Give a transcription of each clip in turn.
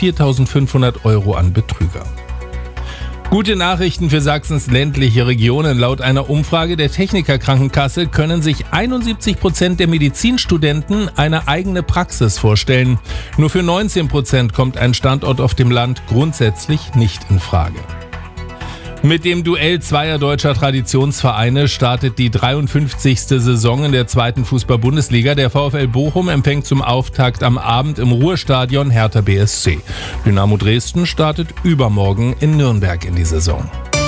4.500 € an Betrüger. Gute Nachrichten für Sachsens ländliche Regionen. Laut einer Umfrage der Technikerkrankenkasse können sich 71% der Medizinstudenten eine eigene Praxis vorstellen. Nur für 19% kommt ein Standort auf dem Land grundsätzlich nicht in Frage. Mit dem Duell zweier deutscher Traditionsvereine startet die 53. Saison in der 2. Fußball-Bundesliga. Der VfL Bochum empfängt zum Auftakt am Abend im Ruhrstadion Hertha BSC. Dynamo Dresden startet übermorgen in Nürnberg in die Saison.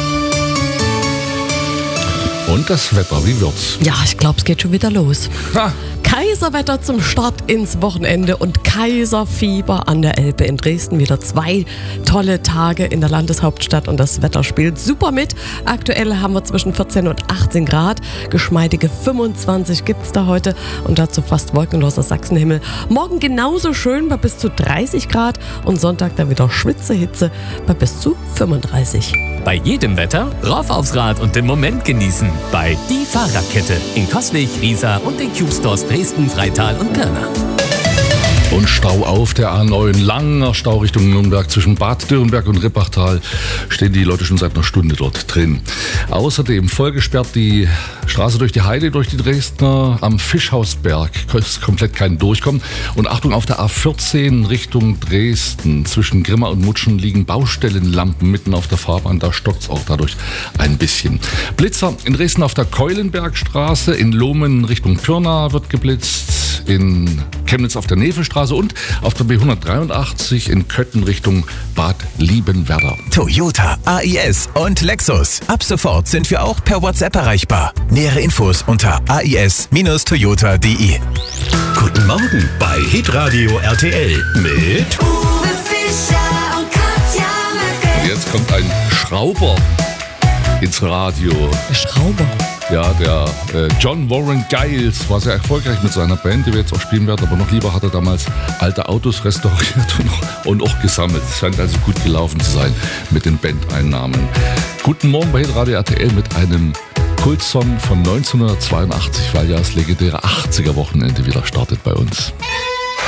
Und das Wetter, wie wird's? Ja, ich glaube, es geht schon wieder los. Ha. Kaiserwetter zum Start ins Wochenende und Kaiserfieber an der Elbe in Dresden. Wieder 2 tolle Tage in der Landeshauptstadt und das Wetter spielt super mit. Aktuell haben wir zwischen 14 und 18 Grad. Geschmeidige 25 gibt's da heute und dazu fast wolkenloser Sachsenhimmel. Morgen genauso schön bei bis zu 30 Grad und Sonntag dann wieder Schwitzehitze bei bis zu 35. Bei jedem Wetter rauf aufs Rad und den Moment genießen. Bei Die Fahrradkette in Coswig, Riesa und den Cube Stores Dresden, Freital und Pirna. Und Stau auf der A9, langer Stau Richtung Nürnberg zwischen Bad Dürrenberg und Rippachtal. Stehen die Leute schon seit einer Stunde dort drin. Außerdem vollgesperrt die Straße durch die Heide, durch die Dresdner. Am Fischhausberg ist komplett kein Durchkommen. Und Achtung, auf der A14 Richtung Dresden zwischen Grimma und Mutschen liegen Baustellenlampen mitten auf der Fahrbahn. Da stockt's auch dadurch ein bisschen. Blitzer in Dresden auf der Keulenbergstraße, in Lohmen Richtung Pirna wird geblitzt, in Chemnitz auf der Nevelstraße und auf der B183 in Köthen Richtung Bad Liebenwerda. Toyota, AIS und Lexus. Ab sofort sind wir auch per WhatsApp erreichbar. Nähere Infos unter ais-toyota.de. Guten Morgen bei Hitradio RTL mit Uwe Fischer und Katja Merkel. Jetzt kommt ein Schrauber ins Radio. Schrauber. Ja, der John Warren Giles war sehr erfolgreich mit seiner Band, die wir jetzt auch spielen werden, aber noch lieber hat er damals alte Autos restauriert und auch gesammelt. Es scheint also gut gelaufen zu sein mit den Bandeinnahmen. Guten Morgen bei Radio RTL mit einem Kultsong von 1982, weil ja das legendäre 80er-Wochenende wieder startet bei uns.